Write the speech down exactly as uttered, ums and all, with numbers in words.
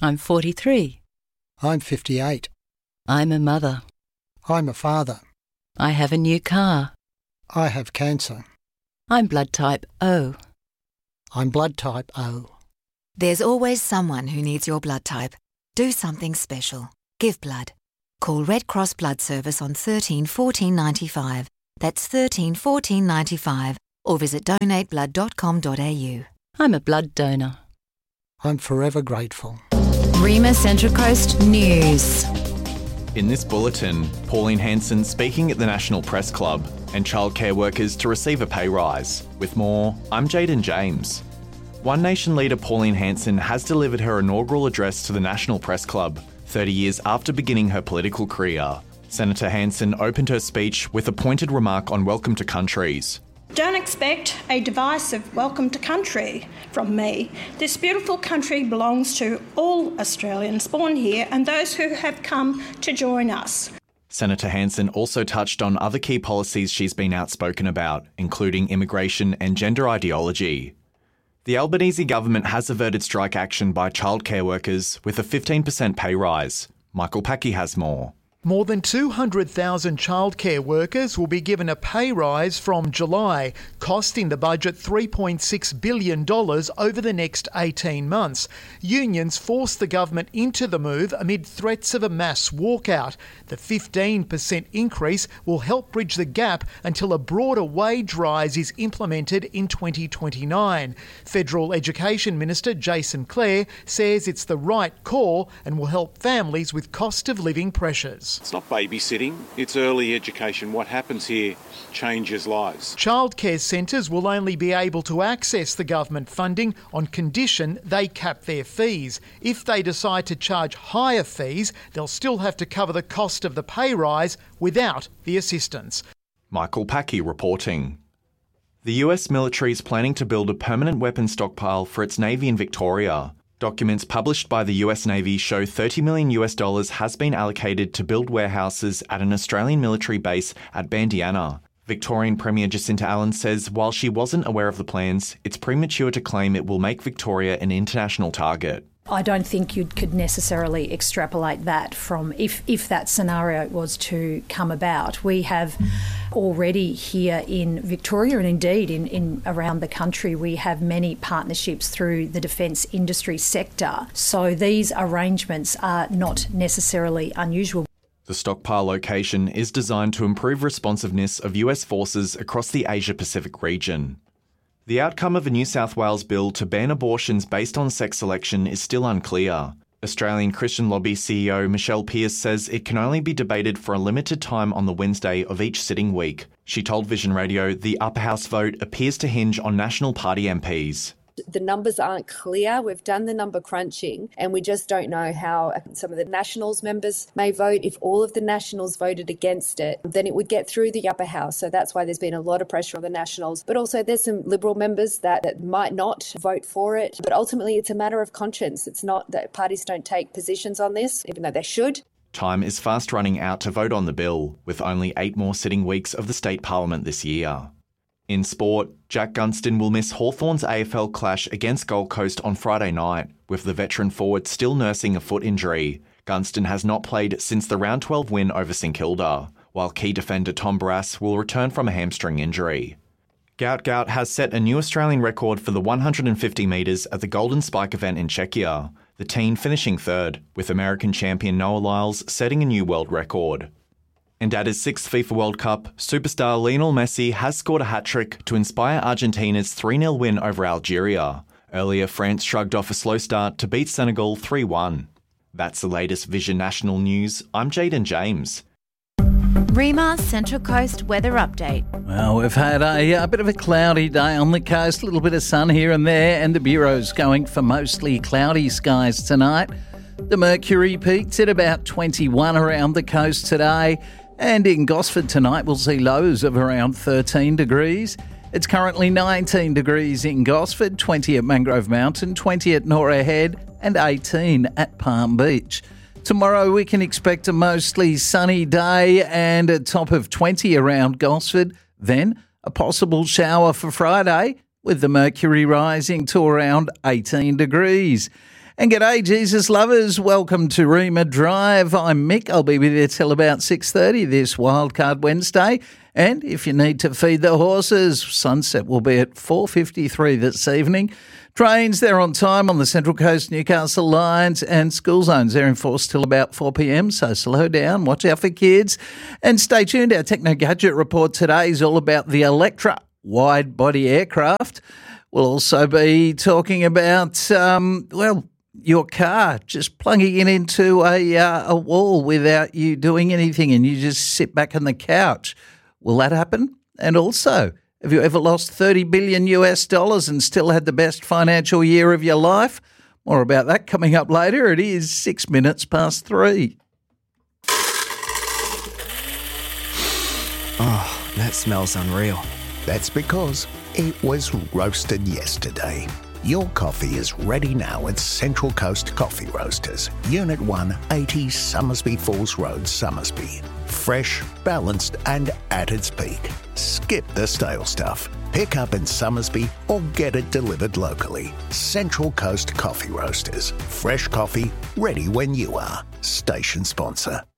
I'm forty-three. I'm fifty-eight. I'm a mother. I'm a father. I have a new car. I have cancer. I'm blood type O. I'm blood type O. There's always someone who needs your blood type. Do something special. Give blood. Call Red Cross Blood Service on thirteen fourteen ninety-five. That's thirteen fourteen ninety-five. Or visit donate blood dot com dot a u. I'm a blood donor. I'm forever grateful. Rima Central Coast News. In this bulletin, Pauline Hanson speaking at the National Press Club and childcare workers to receive a pay rise. With more, I'm Jaden James. One Nation leader Pauline Hanson has delivered her inaugural address to the National Press Club, thirty years after beginning her political career. Senator Hanson opened her speech with a pointed remark on welcome to countries. Don't expect a divisive welcome to country from me. This beautiful country belongs to all Australians born here and those who have come to join us. Senator Hanson also touched on other key policies she's been outspoken about, including immigration and gender ideology. The Albanese government has averted strike action by childcare workers with a fifteen percent pay rise. Michael Packy has more. More than two hundred thousand childcare workers will be given a pay rise from July, costing the budget three point six billion dollars over the next eighteen months. Unions forced the government into the move amid threats of a mass walkout. The fifteen percent increase will help bridge the gap until a broader wage rise is implemented in twenty twenty-nine. Federal Education Minister Jason Clare says it's the right call and will help families with cost of living pressures. It's not babysitting, it's early education. What happens here changes lives. Childcare centres will only be able to access the government funding on condition they cap their fees. If they decide to charge higher fees, they'll still have to cover the cost of the pay rise without the assistance. Michael Packy reporting. The U S military is planning to build a permanent weapons stockpile for its Navy in Victoria. Documents published by the U S Navy show thirty million US dollars has been allocated to build warehouses at an Australian military base at Bandiana. Victorian Premier Jacinta Allen says while she wasn't aware of the plans, it's premature to claim it will make Victoria an international target. I don't think you could necessarily extrapolate that from if, if that scenario was to come about. We have already here in Victoria and indeed in, in around the country, we have many partnerships through the defence industry sector. So these arrangements are not necessarily unusual. The stockpile location is designed to improve responsiveness of U S forces across the Asia-Pacific region. The outcome of a New South Wales bill to ban abortions based on sex selection is still unclear. Australian Christian Lobby C E O Michelle Pearce says it can only be debated for a limited time on the Wednesday of each sitting week. She told Vision Radio the upper house vote appears to hinge on National Party M Ps. The numbers aren't clear. We've done the number crunching and we just don't know how some of the Nationals members may vote. If all of the Nationals voted against it, then it would get through the upper house. So that's why there's been a lot of pressure on the Nationals. But also there's some Liberal members that, that might not vote for it. But ultimately it's a matter of conscience. It's not that parties don't take positions on this, even though they should. Time is fast running out to vote on the bill, with only eight more sitting weeks of the state parliament this year. In sport, Jack Gunston will miss Hawthorn's A F L clash against Gold Coast on Friday night, with the veteran forward still nursing a foot injury. Gunston has not played since the round twelve win over St Kilda, while key defender Tom Barrass will return from a hamstring injury. Gout Gout has set a new Australian record for the one hundred fifty metres at the Golden Spike event in Czechia, the teen finishing third, with American champion Noah Lyles setting a new world record. And at his sixth FIFA World Cup, superstar Lionel Messi has scored a hat-trick to inspire Argentina's three nil win over Algeria. Earlier, France shrugged off a slow start to beat Senegal three one. That's the latest Vision National News. I'm Jaden James. Rima Central Coast weather update. Well, we've had a, a bit of a cloudy day on the coast, a little bit of sun here and there, and the Bureau's going for mostly cloudy skies tonight. The mercury peaked at about twenty-one around the coast today. And in Gosford tonight, we'll see lows of around thirteen degrees. It's currently nineteen degrees in Gosford, twenty at Mangrove Mountain, twenty at Norah Head, and eighteen at Palm Beach. Tomorrow we can expect a mostly sunny day and a top of twenty around Gosford. Then a possible shower for Friday, with the mercury rising to around eighteen degrees. And g'day, Jesus lovers. Welcome to Reamer Drive. I'm Mick. I'll be with you till about six thirty this Wildcard Wednesday. And if you need to feed the horses, sunset will be at four fifty-three this evening. Trains, they're on time on the Central Coast Newcastle lines, and school zones, they're in force till about four p.m, so slow down, watch out for kids. And stay tuned, our Techno Gadget report today is all about the Electra wide-body aircraft. We'll also be talking about, um, well, your car, just plugging it into a, uh, a wall without you doing anything and you just sit back on the couch. Will that happen? And also, have you ever lost thirty billion US dollars and still had the best financial year of your life? More about that coming up later. It is six minutes past three. Oh, that smells unreal. That's because it was roasted yesterday. Your coffee is ready now at Central Coast Coffee Roasters, Unit one, eighty Summersby Falls Road, Summersby. Fresh, balanced and at its peak. Skip the stale stuff. Pick up in Summersby or get it delivered locally. Central Coast Coffee Roasters. Fresh coffee, ready when you are. Station sponsor.